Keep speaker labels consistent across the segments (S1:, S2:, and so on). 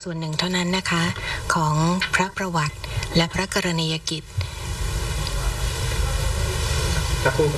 S1: ส่วนหนึ่งเท่านั้นนะคะของพระประวัติและพระกรณียกิจ
S2: สักครู่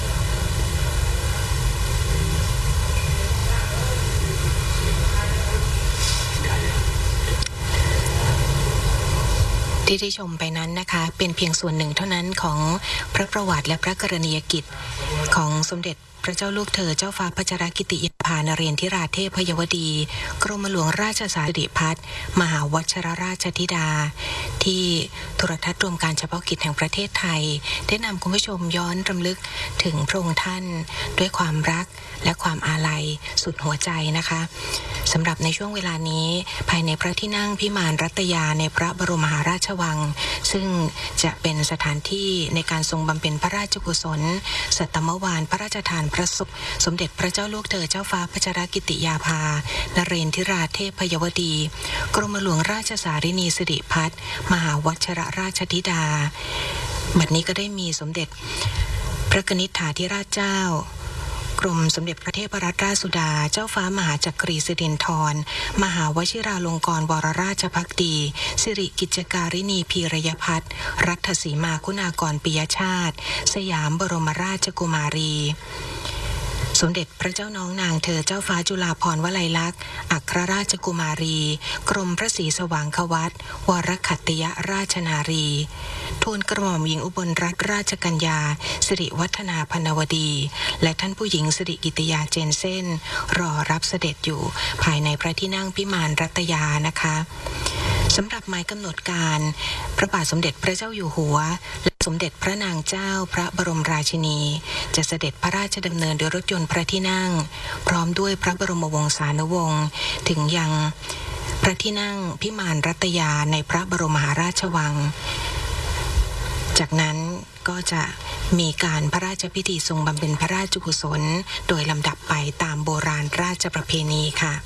S1: ที่ได้ชมไปนั้นนะคะเป็นเพียงส่วนหนึ่งเท่านั้นของพระประวัติและพระกรณียกิจของสมเด็จพระเจ้าลูกเธอเจ้าฟ้าพัชรกิติยาภานเรนทิราเทพยวดีกรมหลวงราชสาริพัฒน์มหาวชิรราชธิดาที่โทรทัศน์รวมการเฉพาะกิจแห่งประเทศไทยได้นำคุณผู้ชมย้อนรำลึกถึงพระองค์ท่านด้วยความรักและความอาลัยสุดหัวใจนะคะสำหรับในช่วงเวลานี้ภายในพระที่นั่งพิมานรัตยาในพระบรมมหาราชวังซึ่งจะเป็นสถานที่ในการทรงบำเพ็ญพระราชกุศลสัตมวาลพระราชทานพระศพสมเด็จพระเจ้าลูกเธอเจ้าฟ้าพัชรกิติยาภานเรนทิราเทพยวดีกรมหลวงราชสารินีสิริพัฒน์มหาวชิรราชธิดาบัดนี้ก็ได้มีสมเด็จพระกนิษฐาธิราชเจ้ากรมสมเด็จพระเทพรัตนราชสุดาเจ้าฟ้ามหาจักรีสิรินธรมหาวชิราลงกรณ์วรราชภักดีสิริกิจการิณีพีรยพัฒน์รัฐสีมาคุณากรปิยชาติสยามบรมราชกุมารีสมเด็จพระเจ้าน้องนางเธอเจ้าฟ้าจุฬาภรณ์วลัยลักษณ์อัครราชกุมารีกรมพระศรีสว่างควัตรวรขัตติยราชนารีทูลกระหม่อมหญิงอุบลรัตนราชกัญญาสิริวัฒนาพนวดีและท่านผู้หญิงสิริกิติยาเจนเซ่นรอรับเสด็จอยู่ภายในพระที่นั่งพิมานรัตยานะคะสำหรับหมายกำหนดการพระบาทสมเด็จพระเจ้าอยู่หัวและสมเด็จพระนางเจ้าพระบรมราชินีจะเสด็จพระราชดำเนินโดยรถยนต์พระที่นั่งพร้อมด้วยพระบรมวงศานุวงศ์ถึงยังพระที่นั่งพิมานรัตยาในพระบรมมหาราชวังจากนั้นก็จะมีการพระราชพิธีทรงบำเพ็ญพระราชกุศลโดยลำดับไปตามโบราณราชประเพณีค่ะ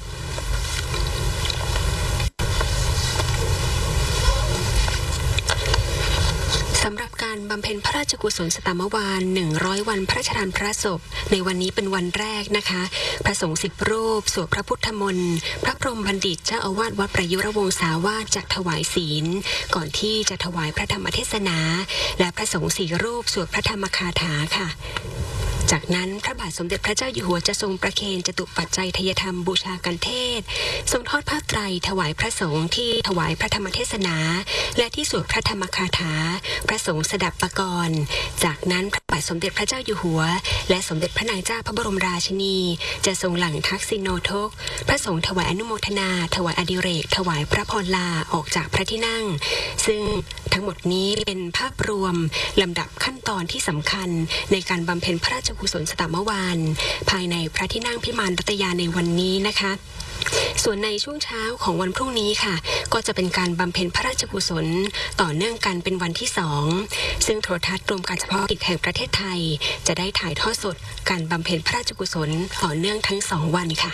S3: สำหรับการบำเพ็ญพระราชกุศลสตมวาล100 วันพระราชทานพระศพในวันนี้เป็นวันแรกนะคะพระสงฆ์10 รูปสวดพระพุทธมนต์พระพรหมบัณฑิตเจ้าอาวาสวัดประยุรวงศาวาสจักถวายศีลก่อนที่จะถวายพระธรรมเทศนาและพระสงฆ์4 รูปสวดพระธรรมคาถาค่ะจากนั้นพระบาทสมเด็จพระเจ้าอยู่หัวจะทรงประเคนจตุปัจจัยทยธรรมบูชากันเทศทรงทอดผ้าไตรถวายพระสงฆ์ที่ถวายพระธรรมเทศนาและที่สวดพระธรรมคาถาพระสงฆ์สดับปกรณ์จากนั้นพระบาทสมเด็จพระเจ้าอยู่หัวและสมเด็จพระนางเจ้าพระบรมราชินีจะทรงหลั่งทักษิโนทกพระสงฆ์ถวายอนุโมทนาถวายอดิเรกถวายพระพรลาออกจากพระที่นั่งซึ่งทั้งหมดนี้เป็นภาพรวมลำดับขั้นตอนที่สำคัญในการบำเพ็ญพระราชกุศลสตมวาลภายในพระที่นั่งพิมานรัตยาในวันนี้นะคะส่วนในช่วงเช้าของวันพรุ่งนี้ค่ะก็จะเป็นการบำเพ็ญพระราชกุศลต่อเนื่องกันเป็นวันที่2ซึ่งโทรทัศน์รวมการเฉพาะกิจแห่งประเทศไทยจะได้ถ่ายทอดสดการบำเพ็ญพระราชกุศลต่อเนื่องทั้ง2 วันค่ะ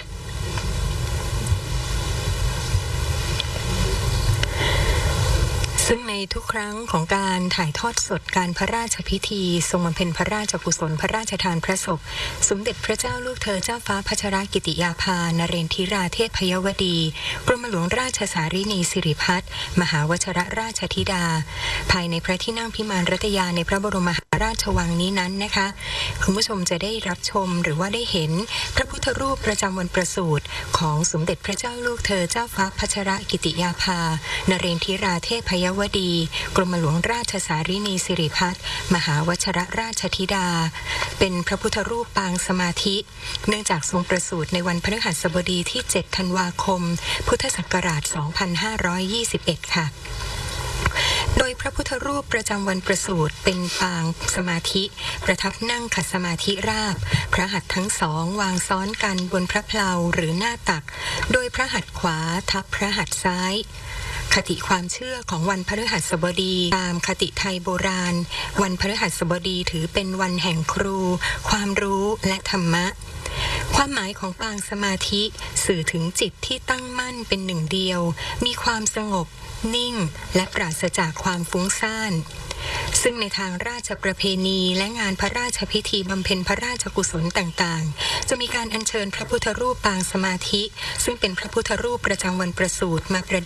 S1: ซึ่งในทุกครั้งของการถ่ายทอดสดการพระราชพิธีทรงบำเพ็ญพระราชกุศลพระราชทานพระศพสมเด็จพระเจ้าลูกเธอเจ้าฟ้าพัชรกิติยาภานเรนทิราเทพยวดีกรมหลวงราชสารินีสิริพัฒน์มหาวชิรราชธิดาภายในพระที่นั่งพิมานรัตยาในพระบรมมหาราชวังนี้นั้นนะคะคุณผู้ชมจะได้รับชมหรือว่าได้เห็นพระพุทธรูปประจำวันประสูติของสมเด็จพระเจ้าลูกเธอเจ้าฟ้าพัชรกิติยาภานเรนทิราเทพยวดีกรมหลวงราชสารินีสิริพัฒน์มหาวชิรราชธิดาเป็นพระพุทธรูปปางสมาธิเนื่องจากทรงประสูติในวันพฤหัสบดีที่7 ธันวาคมพุทธศักราช 2521 ค่ะโดยพระพุทธรูปประจำวันประสูติเป็นปางสมาธิประทับนั่งขัดสมาธิราบพระหัตถ์ทั้งสองวางซ้อนกันบนพระเพลาหรือหน้าตักโดยพระหัตถ์ขวาทับพระหัตถ์ซ้ายคติความเชื่อของวันพฤหัสบดีตามคติไทยโบราณวันพฤหัสบดีถือเป็นวันแห่งครูความรู้และธรรมะความหมายของปางสมาธิสื่อถึงจิตที่ตั้งมั่นเป็นหนึ่งเดียวมีความสงบนิ่งและปราศจากความฟุ้งซ่านซึ่งในทางราชประเพณีและงานพระราชพิธีบำเพ็ญพระราชกุศลต่างๆจะมีการอัญเชิญพระพุทธรูปปางสมาธิซึ่งเป็นพระพุทธรูปประจำวันประสูติมาประดิษฐ์